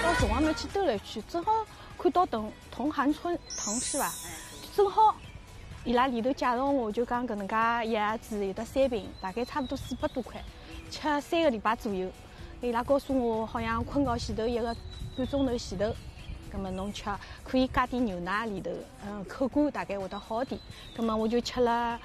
到城隍庙去兜了一圈，正好看到同涵村堂是吧？正好伊拉里头介绍我，就讲搿能介一下子有得3瓶，大概差不多400多块，吃3个礼拜左右。伊拉告诉我，好像困觉前头1个半钟头前头，葛么侬吃可以加点牛奶里头，口感大概会得好点。葛么我就吃了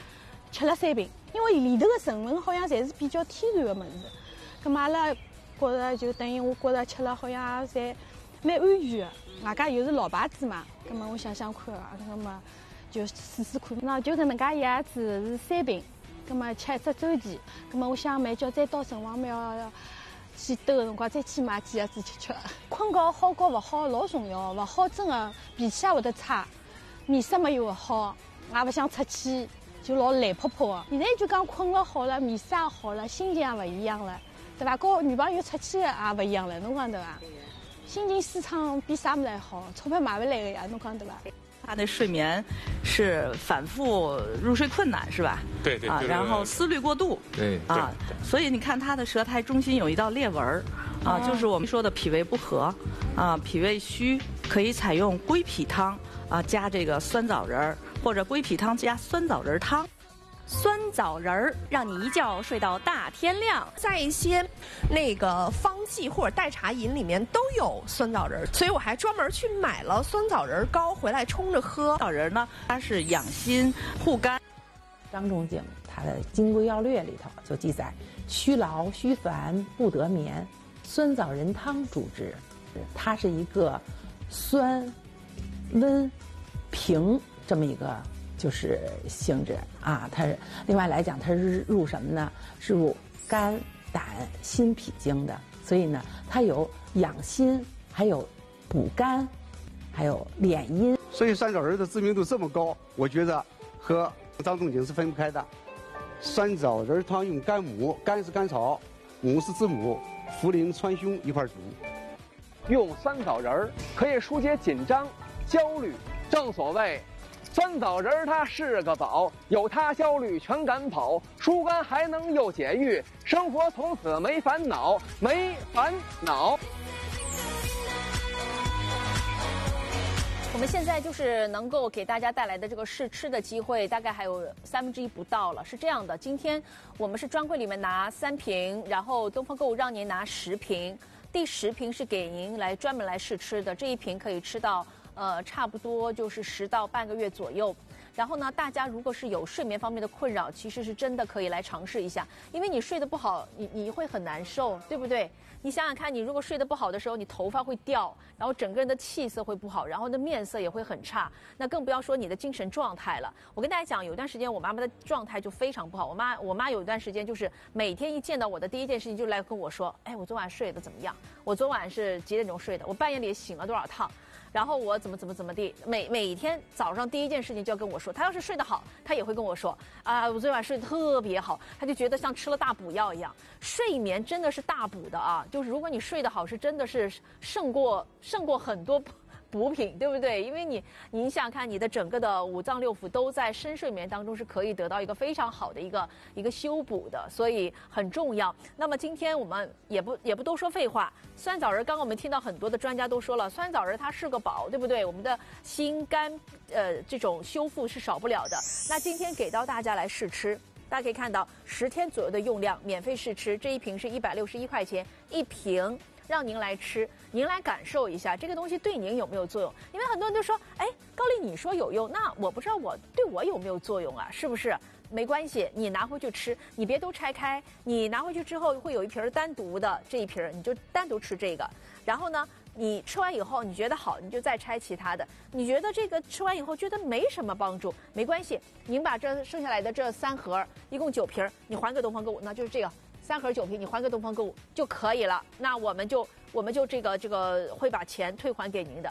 3瓶，因为里头的成分好像侪是比较天然的物事。葛么阿拉觉着就等于我觉着吃了好像侪蛮安全的，外加又是老牌子嘛。葛么我想想看啊，葛么就试试看。那就搿能介一下子是3瓶，葛么吃1只周期。葛么我想蛮叫再到城隍庙去兜个辰光再去买几下子吃。困觉好和勿好老重要，勿好真的脾气也会得差，面色没有勿好，也勿想出去，就老懒泡泡的。现在就讲困了好了，面色也好了，心情也勿一样了，对伐？和女朋友出去也勿一样了，侬讲对伐？心情舒畅比啥物事还好，钞票买勿来个呀，侬讲对伐？ 他的睡眠是反复入睡困难，是吧？ 对对啊，然后思虑过度， 对啊，所以你看他的舌苔中心有一道裂纹儿，啊，就是我们说的脾胃不和，啊，脾胃虚，可以采用归脾汤啊，加这个酸枣仁儿，或者归脾汤加酸枣仁汤。 酸枣仁儿让你一觉睡到大天亮，在一些那个方剂或者代茶饮里面都有酸枣仁儿，所以我还专门去买了酸枣仁膏回来冲着喝。 枣仁呢，它是养心护肝。 张仲景他的《金匮要略》里头就记载：虚劳虚烦不得眠，酸枣仁汤主之。它是一个酸、温、平这么一个。就是性质啊，它是另外来讲，它是入什么呢？是入肝、胆、心、脾经的，所以呢，它有养心，还有补肝，还有敛阴。 所以酸枣仁的知名度这么高，我觉得和张仲景是分不开的。酸枣仁汤用干母，干是甘草，母是知母，茯苓、川芎一块煮。 用酸枣仁可以疏解紧张、焦虑，正所谓。酸枣仁它是个宝，有它焦虑全赶跑，疏肝还能又解郁，生活从此没烦恼，没烦恼。 我们现在就是能够给大家带来的这个试吃的机会，大概还有1/3不到了。是这样的，今天我们是专柜里面拿3瓶，然后东方购物让您拿10瓶，第10瓶是给您来专门来试吃的，这一瓶可以吃到。差不多就是10到半个月左右。然后呢，大家如果是有睡眠方面的困扰，其实是真的可以来尝试一下，因为你睡得不好，你会很难受，对不对？你想想看，你如果睡得不好的时候，你头发会掉，然后整个人的气色会不好，然后呢面色也会很差，那更不要说你的精神状态了。我跟大家讲，有段时间我妈妈的状态就非常不好，我妈有一段时间就是每天一见到我的第一件事情就来跟我说，哎，我昨晚睡得怎么样？我昨晚是几点钟睡的？我半夜里醒了多少趟？然后我怎么地，每天早上第一件事情就要跟我说，他要是睡得好，他也会跟我说啊，我昨晚睡得特别好，他就觉得像吃了大补药一样。睡眠真的是大补的啊，就是如果你睡得好，是真的是胜过很多补品，对不对？因为你想想看，你的整个的5脏6腑都在深睡眠当中是可以得到一个非常好的一个修补的，所以很重要。那么今天我们也不多说废话，酸枣仁刚刚我们听到很多的专家都说了，酸枣仁它是个宝，对不对？我们的心肝这种修复是少不了的。那今天给到大家来试吃。大家可以看到10天左右的用量，免费试吃，这一瓶是161块钱一瓶。让您来吃，您来感受一下这个东西对您有没有作用？因为很多人都说，哎，高丽你说有用，那我不知道对我有没有作用啊？是不是？没关系，你拿回去吃，你别都拆开，你拿回去之后会有一瓶单独的，这一瓶你就单独吃这个。然后呢，你吃完以后你觉得好，你就再拆其他的。你觉得这个吃完以后觉得没什么帮助，没关系，您把这剩下来的这3盒，一共9瓶，你还给东方购物，那就是这个。3盒9瓶，你还给东方购物就可以了。那我们就这个会把钱退还给您的。